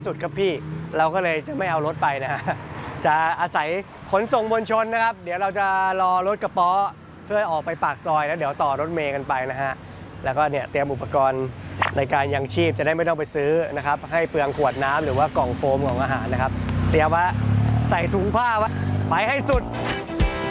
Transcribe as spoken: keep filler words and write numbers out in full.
สุดครับพี่เราก็เลยจะไม่เอารถไปนะฮะจะอาศัยขนส่งมวลชนนะครับเดี๋ยวเราจะรอรถกระป๋อเพื่อออกไปปากซอยแล้วเดี๋ยวต่อรถเมล์กันไปนะฮะแล้วก็เนี่ยเตรียมอุปกรณ์ในการยังชีพจะได้ไม่ต้องไปซื้อนะครับให้เปลืองขวดน้ำหรือว่ากล่องโฟมของอาหารนะครับเตรียมว่าใส่ถุงผ้าไว้ไปให้สุด